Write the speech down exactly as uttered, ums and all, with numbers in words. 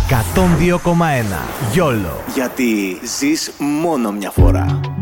εκατόν δύο κόμμα ένα. γιόλο. Γιατί ζεις μόνο μια φορά.